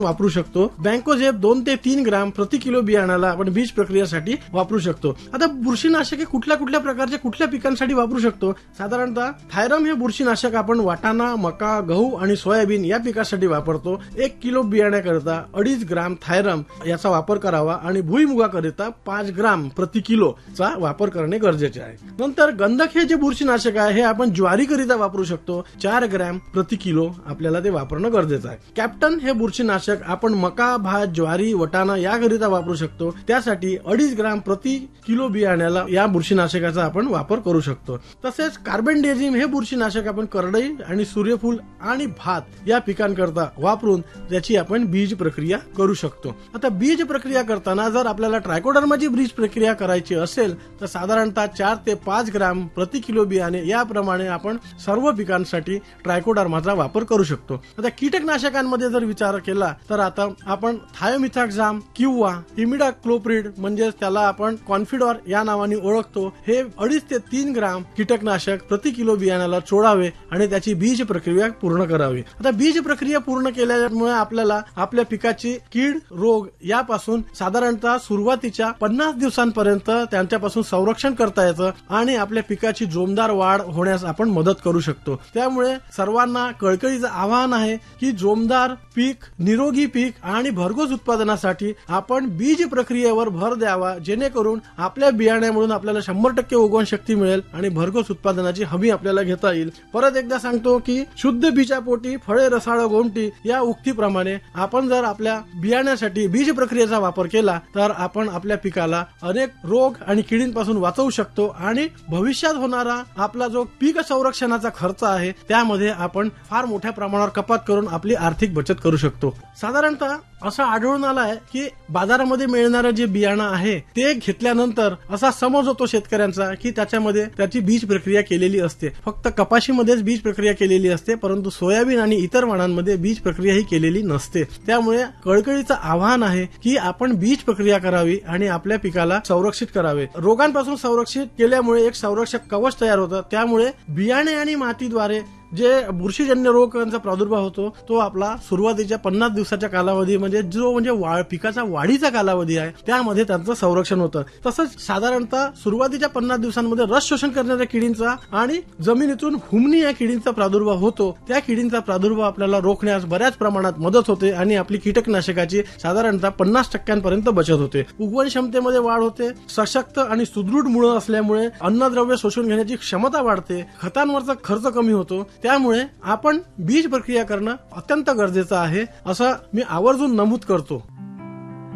वापरू शकतो. बँकोझेब 2 ते 3 ग्राम प्रति किलो बियाण्याला आपण बीज प्रक्रियेसाठी वापरू शकतो. आता बुरशीनाशके कुठल्या कुठल्या प्रकारचे कुठल्या पिकांसाठी वापरू शकतो? साधारणतः थायरम हे बुरशीनाशक आपण वाटाणा, मका, गहू आणि सोयाबीन या पिकासाठी वापरतो. 1 किलो बियाण्याकरिता 2.5 ग्राम थायरम याचा वापर करावा आणि भुईमुगाकरिता 5 ग्राम प्रति किलो चा वापर करणे गरजेचे आहे. नंतर गंधक हे जे बुरशीनाशक आहे हे आपण ज्वारीकरिता वापरू शकतो. 4 ग्रॅम प्रति किलो आपल्याला ते वापरणं गरजेचं आहे. कॅप्टन हे बुरशीनाशक आपण मका, भात, ज्वारी, वटाणा याकरिता वापरू शकतो. त्यासाठी 2.5 ग्राम प्रति किलो बियाण्याला या बुरशीनाशकाचा आपण वापर करू शकतो. तसेच कार्बेंडेझिम हे बुरशीनाशक आपण करडई आणि सूर्यफूल आणि भात या पिकांकरता वापरून त्याची आपण बीज प्रक्रिया करू शकतो. आता बीज प्रक्रिया करताना जर आपल्याला ट्रायकोडर्माची बीज प्रक्रिया करायची असेल तर साधारणतः 4 ते 5 ग्राम प्रति किलो बियाणे याप्रमाणे आपण सर्व पिकांसाठी ट्रायकोडर्माचा वापर करू शकतो. आता कीटकनाशकांमध्ये जर विचार केला तर आता आपण थायोमिथाक्झाम किंवा इमिडाक्लोप्रिड म्हणजे त्याला आपण कॉन्फिडॉर या नावाने ओळखतो हे 2.5 ते 3 ग्राम कीटकनाशक प्रति किलो बियाण्याला चोळावे आणि त्याची बीज प्रक्रिया पूर्ण करावी. आता बीज प्रक्रिया पूर्ण केल्यामुळे आपल्याला आपल्या पिकाची कीड रोग यापासून साधारणतः सुरुवातीच्या 50 दिवसांपर्यंत त्यांच्यापासून संरक्षण करता येतं आणि आपल्या पिकाची जोमदार वाढ होण्यास आपण मदत करू शकतो. त्यामुळे सर्वांना कळकळीचं आवाहन आहे की जोमदार पीक, निरोगी पीक आणि भरघोस उत्पादनासाठी आपण बीज प्रक्रियेवर भर द्यावा, जेणेकरून आपल्या बियाण्यामधून आपल्याला 100% उगवण शक्ती मिळेल आणि भरघोस उत्पादनाची हमी आपल्याला घेता येईल. परत एकदा सांगतो की शुद्ध बीजापोटी फळे रसाळ गोमटी या उक्तीप्रमाणे आपण जर आपल्या बियाण्यासाठी बीज प्रक्रियेचा वापर केला तर आपण आपल्या पिकाला अनेक रोग आणि किडींपासून वाचवू शकतो आणि भविष्यात होणारा आपला जो पीक संरक्षणाचा खर्च आहे त्यामध्ये आपण फार मोठ्या प्रमाणावर कपात करून आपली आर्थिक बचत करू शकतो. साधारणतः असं आढळून आलं आहे की बाजारामध्ये मिळणारं जे बियाणं आहे ते घेतल्यानंतर असा समज होतो शेतकऱ्यांचा की त्याच्यामध्ये त्याची बीज प्रक्रिया केलेली असते. फक्त कपाशीमध्येच बीज प्रक्रिया केलेली असते, परंतु सोयाबीन आणि इतर वाणांमध्ये बीज प्रक्रिया ही केलेली नसते. त्यामुळे कळकळीचं आव्हान आहे की आपण बीज प्रक्रिया करावी आणि आपल्या पिकाला संरक्षित करावे. रोगांपासून संरक्षित केल्यामुळे एक संरक्षक कवच तयार होतं. त्यामुळे बियाणे आणि मातीद्वारे जे बुरशीजन्य रोगांचा प्रादुर्भाव होतो तो आपला सुरुवातीच्या 50 दिवसाच्या कालावधी म्हणजे पिकाचा वाढीचा कालावधी आहे त्यामध्ये त्यांचं संरक्षण होतं. तसंच साधारणतः सुरुवातीच्या 50 दिवसांमध्ये रस शोषण करणाऱ्या किडींचा आणि जमिनीतून हुमणी या किडींचा प्रादुर्भाव होतो. त्या किडींचा प्रादुर्भाव आपल्याला रोखण्यास बऱ्याच प्रमाणात मदत होते आणि आपली कीटकनाशकाची साधारणतः 50% बचत होते. उगवण क्षमतेमध्ये वाढ होते. सशक्त आणि सुदृढ मुळं असल्यामुळे अन्नद्रव्य शोषून घेण्याची क्षमता वाढते. खतांवरचा खर्च कमी होतो. त्यामुळे आपण बीज प्रक्रिया करणं अत्यंत गरजेचं आहे असं मी आवर्जून नमूद करतो.